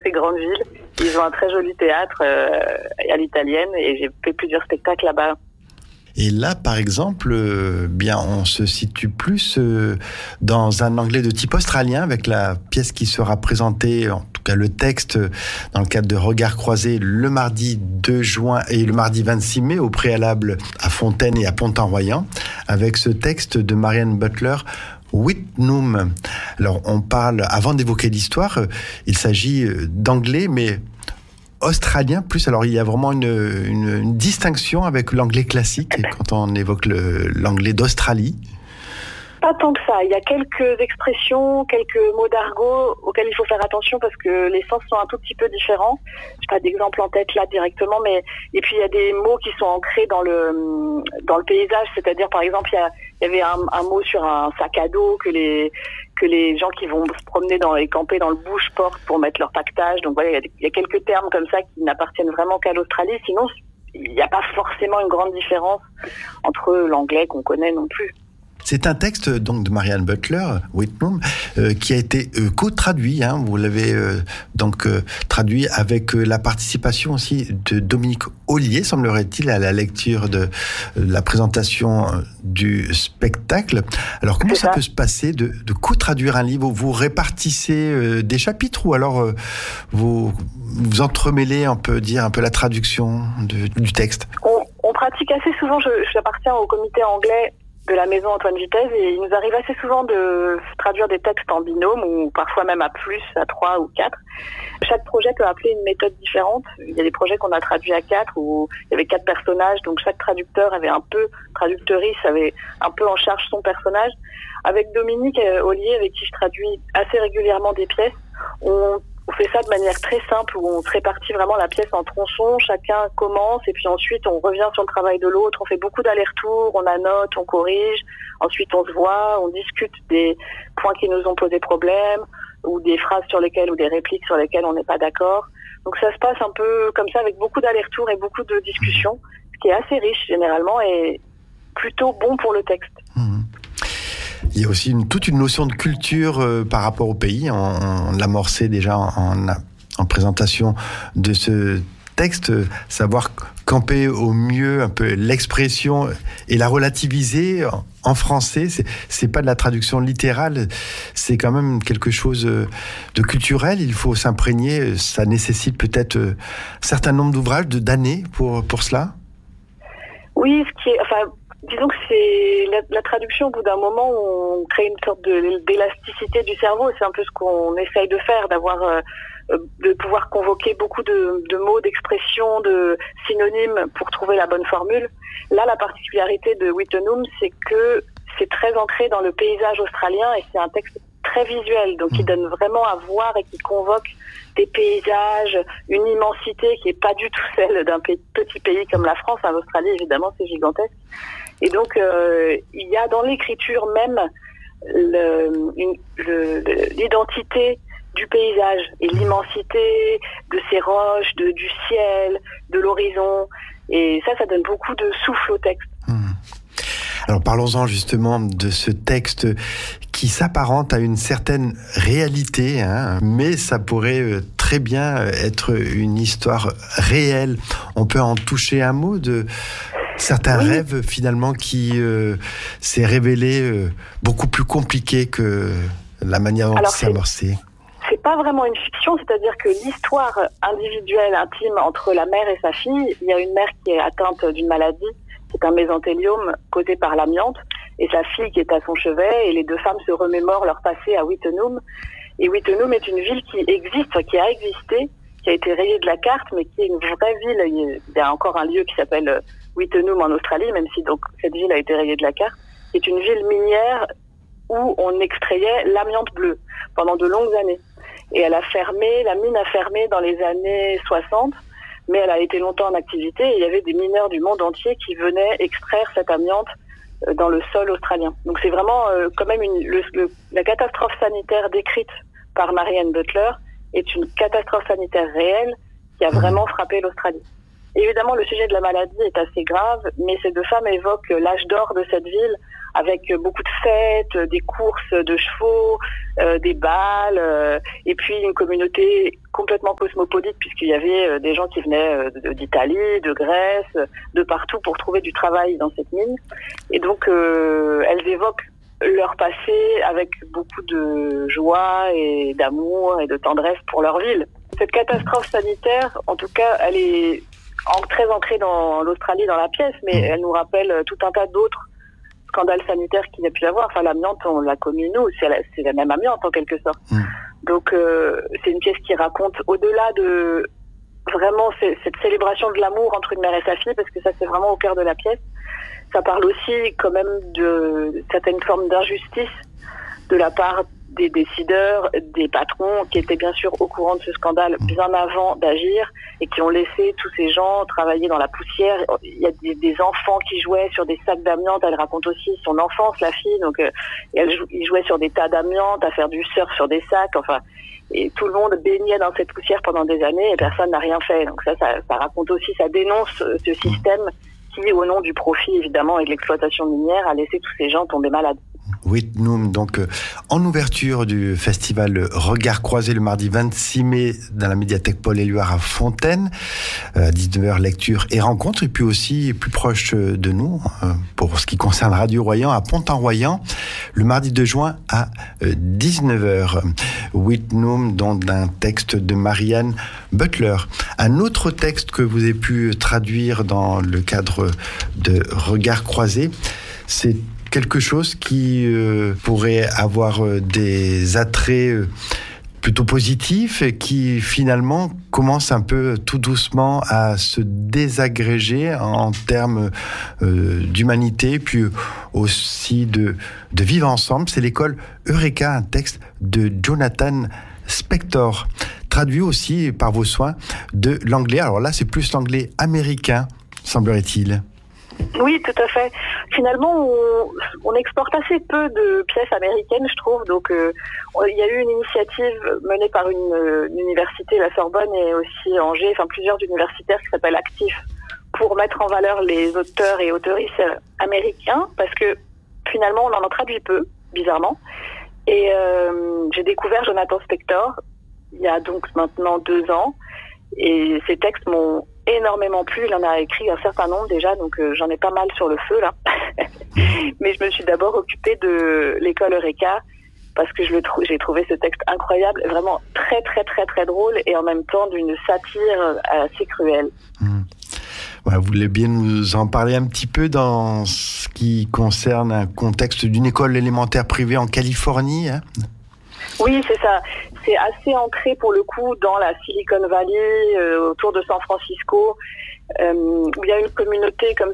ces grandes villes. Ils ont un très joli théâtre à l'italienne et j'ai fait plusieurs spectacles là-bas. Et là, par exemple, bien, on se situe plus dans un anglais de type australien avec la pièce qui sera présentée, en tout cas le texte, dans le cadre de Regards croisés le mardi 2 juin et le mardi 26 mai, au préalable à Fontaine et à Pont-en-Royan, avec ce texte de Marianne Butler, Witnum. Alors, on parle, avant d'évoquer l'histoire, il s'agit d'anglais, mais australien plus. Alors, il y a vraiment une distinction avec l'anglais classique quand on évoque l'anglais d'Australie. Pas tant que ça. Il y a quelques expressions, quelques mots d'argot auxquels il faut faire attention parce que les sens sont un tout petit peu différents. J'ai pas d'exemple en tête là directement, mais et puis il y a des mots qui sont ancrés dans le paysage. C'est-à-dire, par exemple, il y avait un mot sur un sac à dos que les gens qui vont se promener et camper dans le bush portent pour mettre leur paquetage. Donc voilà, il y a quelques termes comme ça qui n'appartiennent vraiment qu'à l'Australie. Sinon, il n'y a pas forcément une grande différence entre l'anglais qu'on connaît non plus. C'est un texte donc de Marianne Butler, Witnum, qui a été co-traduit. Vous l'avez traduit avec la participation aussi de Dominique Ollier, semblerait-il, à la lecture de la présentation du spectacle. Alors comment ça peut se passer de co-traduire un livre? Vous répartissez des chapitres ou alors vous entremêlez, on peut dire, un peu la traduction du texte? On pratique assez souvent. J'appartiens au comité anglais de la maison Antoine Vitesse et il nous arrive assez souvent de traduire des textes en binôme ou parfois même à 3 ou 4. Chaque projet peut appeler une méthode différente. Il y a des projets qu'on a traduits à 4 où il y avait 4 personnages, donc chaque traductrice avait un peu en charge son personnage. Avec Dominique Ollier, avec qui je traduis assez régulièrement des pièces, on fait ça de manière très simple où on se répartit vraiment la pièce en tronçons, chacun commence et puis ensuite on revient sur le travail de l'autre, on fait beaucoup d'allers-retours, on annote, on corrige, ensuite on se voit, on discute des points qui nous ont posé problème ou des phrases sur lesquelles ou des répliques sur lesquelles on n'est pas d'accord. Donc ça se passe un peu comme ça avec beaucoup d'allers-retours et beaucoup de discussions, ce qui est assez riche généralement et plutôt bon pour le texte. Il y a aussi toute une notion de culture par rapport au pays. On l'amorçait déjà en présentation de ce texte, savoir camper au mieux un peu l'expression et la relativiser en français. C'est pas de la traduction littérale, c'est quand même quelque chose de culturel. Il faut s'imprégner. Ça nécessite peut-être un certain nombre d'ouvrages, d'années pour cela. Oui, disons que c'est la traduction, au bout d'un moment, on crée une sorte d'élasticité du cerveau. C'est un peu ce qu'on essaye de faire, de pouvoir convoquer beaucoup de mots, d'expressions, de synonymes pour trouver la bonne formule. Là, la particularité de Witnum, c'est que c'est très ancré dans le paysage australien et c'est un texte très visuel, donc qui donne vraiment à voir et qui convoque des paysages, une immensité qui est pas du tout celle d'un petit pays comme la France. L'Australie, évidemment, c'est gigantesque. Et donc, il y a dans l'écriture même l'identité du paysage et l'immensité de ces roches, du ciel, de l'horizon. Et ça donne beaucoup de souffle au texte. Alors parlons-en justement de ce texte qui s'apparente à une certaine réalité, mais ça pourrait très bien être une histoire réelle. On peut en toucher un mot de certains rêves finalement qui s'est révélé beaucoup plus compliqué que la manière dont c'est amorcé. C'est pas vraiment une fiction, c'est-à-dire que l'histoire individuelle, intime entre la mère et sa fille, il y a une mère qui est atteinte d'une maladie, c'est un mésenthéliome causé par l'amiante, et sa fille qui est à son chevet, et les deux femmes se remémorent leur passé à Witnum. Et Witnum est une ville qui existe, qui a existé, qui a été rayée de la carte, mais qui est une vraie ville. Il y a encore un lieu qui s'appelle Witnum en Australie, même si donc cette ville a été rayée de la carte. C'est une ville minière où on extrayait l'amiante bleue pendant de longues années. Et la mine a fermé dans les années 60, mais elle a été longtemps en activité et il y avait des mineurs du monde entier qui venaient extraire cette amiante dans le sol australien. Donc c'est vraiment quand même la catastrophe sanitaire décrite par Marianne Butler est une catastrophe sanitaire réelle qui a vraiment frappé l'Australie. Évidemment, le sujet de la maladie est assez grave, mais ces deux femmes évoquent l'âge d'or de cette ville avec beaucoup de fêtes, des courses de chevaux, des bals, et puis une communauté complètement cosmopolite puisqu'il y avait des gens qui venaient d'Italie, de Grèce, de partout pour trouver du travail dans cette mine. Et donc, elles évoquent leur passé avec beaucoup de joie et d'amour et de tendresse pour leur ville. Cette catastrophe sanitaire, en tout cas, elle est très ancrée dans l'Australie, dans la pièce, mais elle nous rappelle tout un tas d'autres scandales sanitaires qu'il y a pu y avoir. Enfin, l'amiante, on l'a connu nous, c'est la même amiante en quelque sorte. Donc, c'est une pièce qui raconte au-delà de vraiment cette célébration de l'amour entre une mère et sa fille, parce que ça, c'est vraiment au cœur de la pièce. Ça parle aussi quand même de certaines formes d'injustice de la part des décideurs, des patrons qui étaient bien sûr au courant de ce scandale bien avant d'agir et qui ont laissé tous ces gens travailler dans la poussière. Il y a des enfants qui jouaient sur des sacs d'amiante. Elle raconte aussi son enfance, la fille. Donc, il jouait sur des tas d'amiante, à faire du surf sur des sacs. Enfin, et tout le monde baignait dans cette poussière pendant des années et personne n'a rien fait. Donc ça raconte aussi, ça dénonce ce système qui, au nom du profit évidemment et de l'exploitation minière, a laissé tous ces gens tomber malades. Witnum, donc en ouverture du festival Regards croisés le mardi 26 mai dans la médiathèque Paul-Éluard à Fontaine, 19h lecture et rencontre, et puis aussi plus proche de nous, pour ce qui concerne Radio Royan, à Pont-en-Royan, le mardi 2 juin à 19h. Witnum, donc d'un texte de Marianne Butler. Un autre texte que vous avez pu traduire dans le cadre de Regards croisés, c'est quelque chose qui pourrait avoir des attraits plutôt positifs et qui finalement commence un peu tout doucement à se désagréger en termes d'humanité, puis aussi de vivre ensemble. C'est l'école Eureka, un texte de Jonathan Spector, traduit aussi par vos soins de l'anglais. Alors là, c'est plus l'anglais américain, semblerait-il. Oui, tout à fait. Finalement, on exporte assez peu de pièces américaines, je trouve. Donc, il y a eu une initiative menée par une université, la Sorbonne, et aussi Angers, enfin plusieurs universitaires qui s'appellent Actif, pour mettre en valeur les auteurs et autrices américains, parce que finalement, on en traduit peu, bizarrement. Et j'ai découvert Jonathan Spector il y a donc maintenant 2 ans, et ces textes m'ont énormément plu. Il en a écrit un certain nombre déjà, donc j'en ai pas mal sur le feu là. Mais je me suis d'abord occupée de l'école Eureka parce que j'ai trouvé ce texte incroyable, vraiment très très très très drôle et en même temps d'une satire assez cruelle. Ouais, vous voulez bien nous en parler un petit peu dans ce qui concerne un contexte d'une école élémentaire privée en Californie, hein ? Oui, c'est ça. C'est assez ancré pour le coup dans la Silicon Valley, autour de San Francisco, où il y a une communauté comme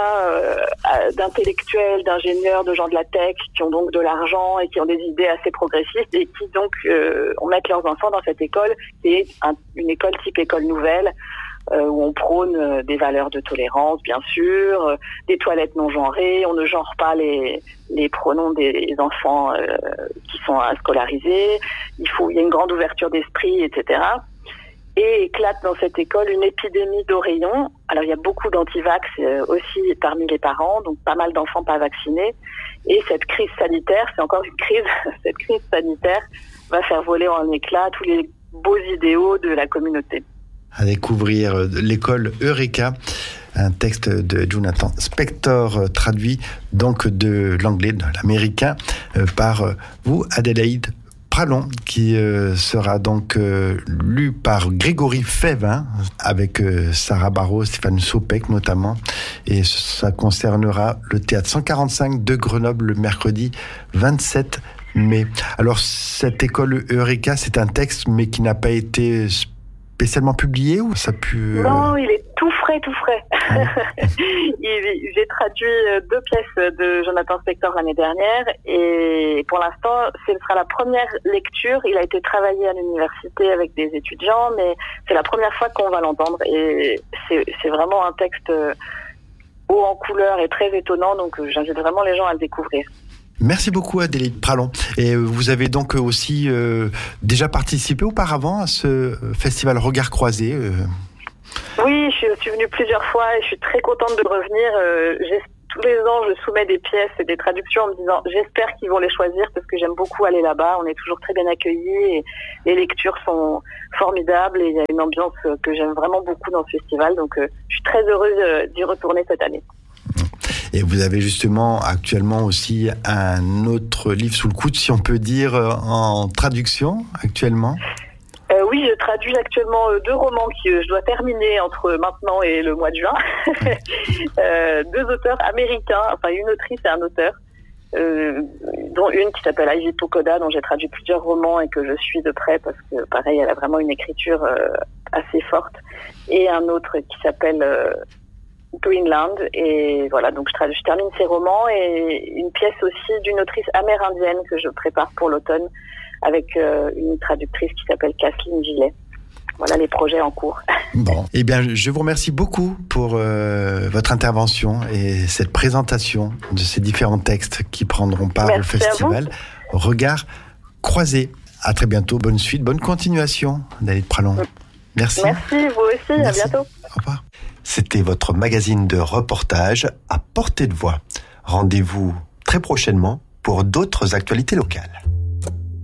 ça d'intellectuels, d'ingénieurs, de gens de la tech qui ont donc de l'argent et qui ont des idées assez progressistes et qui donc mettent leurs enfants dans cette école qui est une école type école nouvelle, où on prône des valeurs de tolérance, bien sûr, des toilettes non genrées, on ne genre pas les pronoms des enfants qui sont à scolariser, il y a une grande ouverture d'esprit, etc. Et éclate dans cette école une épidémie d'oreillons. Alors il y a beaucoup d'antivax aussi parmi les parents, donc pas mal d'enfants pas vaccinés. Et cette crise sanitaire, c'est encore une crise, cette crise sanitaire va faire voler en éclats tous les beaux idéaux de la communauté. À découvrir l'école Eureka, un texte de Jonathan Spector, traduit donc de l'anglais, de l'américain, par vous, Adélaïde Pralon, qui sera donc lu par Grégory Fèvre, avec Sarah Barrault, Stéphane Sopek notamment, et ça concernera le théâtre 145 de Grenoble le mercredi 27 mai. Alors cette école Eureka, c'est un texte mais qui n'a pas été spécialement publié ou ça pu... Non, il est tout frais. J'ai traduit 2 pièces de Jonathan Spector l'année dernière et pour l'instant, ce sera la première lecture. Il a été travaillé à l'université avec des étudiants, mais c'est la première fois qu'on va l'entendre et c'est vraiment un texte haut en couleur et très étonnant, donc j'invite vraiment les gens à le découvrir. Merci beaucoup Adélaïde Pralon. Et vous avez donc aussi déjà participé auparavant à ce festival Regards croisés Oui, je suis venue plusieurs fois et je suis très contente de revenir. Tous les ans, je soumets des pièces et des traductions en me disant j'espère qu'ils vont les choisir parce que j'aime beaucoup aller là-bas. On est toujours très bien accueillis et les lectures sont formidables et il y a une ambiance que j'aime vraiment beaucoup dans ce festival. Donc, je suis très heureuse d'y retourner cette année. Et vous avez justement actuellement aussi un autre livre sous le coude, si on peut dire, en traduction actuellement. Oui, je traduis actuellement 2 romans que je dois terminer entre maintenant et le mois de juin. 2 auteurs américains, enfin une autrice et un auteur, dont une qui s'appelle Ivy Pokoda, dont j'ai traduit plusieurs romans et que je suis de près parce que pareil, elle a vraiment une écriture assez forte. Et un autre qui s'appelle Greenland. Et voilà, donc je termine ces romans et une pièce aussi d'une autrice amérindienne que je prépare pour l'automne, avec une traductrice qui s'appelle Kathleen Gillet. Voilà les projets en cours. Bon, eh bien, je vous remercie beaucoup pour votre intervention et cette présentation de ces différents textes qui prendront part au festival Regard Croisé. À très bientôt, bonne suite, bonne continuation, David Pralon. Merci. Merci, vous aussi, merci. À bientôt. Au revoir. C'était votre magazine de reportage à portée de voix. Rendez-vous très prochainement pour d'autres actualités locales.